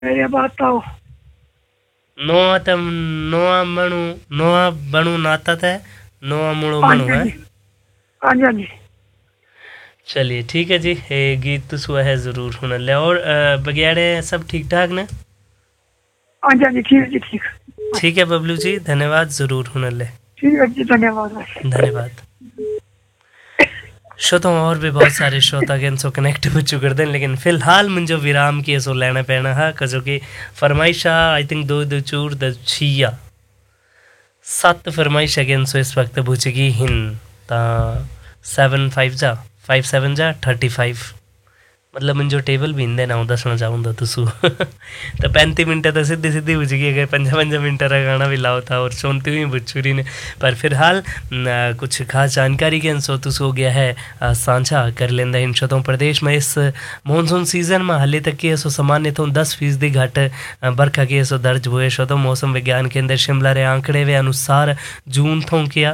मेरे बात आओ नोआ तम नोआ बनू नाता है, नोआ मुड़ो हाँ बनू जी हाँ है। जी हाँ जी हाँ जी चलिए ठीक है जी, ये गीत तो सुआ है ज़रूर होना ले। और बगैड़े सब ठीक ठाक ने? हाँ जी ठीक है जी ठीक। ठीक है बबलू जी, धन्यवाद, ज़रूर होना ले। ठीक है जी धन्यवाद। धन्यवाद। श्रोताओं और भी बहुत सारे श्रोता के इनसो कनेक्ट हो चुके हैं, लेकिन फिलहाल मुझे विराम की सो लेना पैना है कजो कि फरमाइशा आई थिंक दो दो चूर द छिया 7 फरमाइश अगेन सो इस वक्त पूछेगी हिन ता 7 5 जा 5 7 जा 35, मतलब मुझे टेबल भी इंदे ना दसना चाहूँगा तुसु तो 35 मिनट तो सीधी सीधी बुझ गई, अगर 5 का गाना भी लाओ था और सुनती हुई बुच्छुरी ने। पर फिलहाल कुछ खास जानकारी के अंसो तुस हो गया है साझा कर लेंदा इन शतों प्रदेश में इस मानसून सीजन में हाले तक की सो सामान्य तो 10% घट बरखा की सो दर्ज हुए शतों मौसम विज्ञान केंद्र शिमला रे आंकड़े वे अनुसार जून थों किया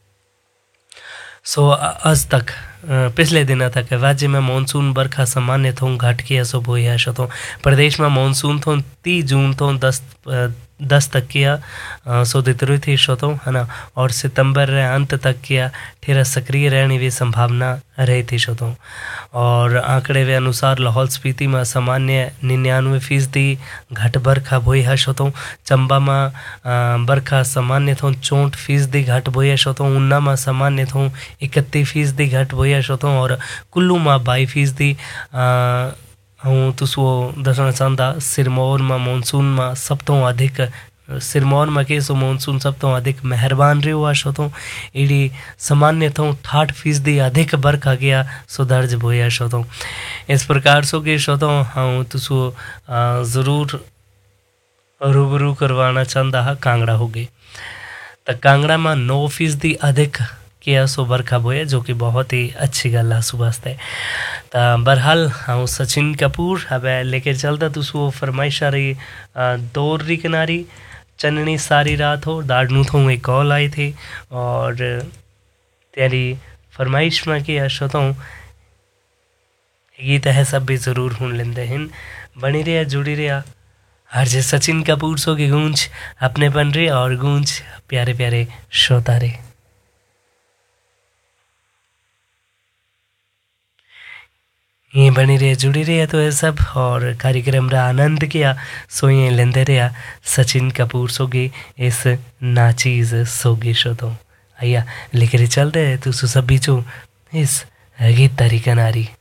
सो आज तक पिछले दिनों तक राज्य में मानसून बरखा सामान्य थों घट किया सो बोई है शतों प्रदेश में मानसून थों 30 जून थों 10 तक किया सो दितरु थी शतों है ना, और सितंबर रे अंत तक किया ठेरा सक्रिय रहने की संभावना रही थी शतों। और आंकड़े के अनुसार लाहौल स्पीति में सामान्य 99% घट बरखा बोई है शतों, चंबा में बरखा सामान्य थों 64% घट बोई है शतों, ऊना में सामान्य थों 31% घट बोई है शतों, और कुल्लू में 22% हूँ तुसो दसना चाहता सिरमौर में मानसून में सब तो अधिक सिरमौर में के सो मानसून सब तो अधिक मेहरबान रही हुआ शो तो इड़ी सामान्य तो 68% अधिक बरखा गया सो दर्ज बोया शो तो इस प्रकार सो के शो तो हाँ तुसो ज़रूर रूबरू करवाना चाहता है कांगड़ा हो गई। तो कांगड़ा में 9% अधिक किया सो बरखा बोया, जो कि बहुत ही अच्छी गल है सुबह से। तो बहरहाल हाँ सचिन कपूर अब लेके चलता तुसो फरमाइश आ रही दौर री किनारी चननी सारी रात हो दाड़नू थों एक कॉल आई थी और तेरी फरमाइश में कि श्रोताओं गीत है सब भी ज़रूर सुन लेंदे हैं, बनी रहा जुड़ी रहा हर जे सचिन कपूर सो की गूंज अपने बन रहे और गूंज प्यारे प्यारे श्रोता रे। ये बनी रहे जुड़ी रहे तो ये सब और कार्यक्रम रा आनंद किया सोए लेंदे रहा सचिन कपूर सोगी इस नाचीज सोगी शो तो आइया लेकर चल रहे तो सब बीचो इस गीत तरीका नारी।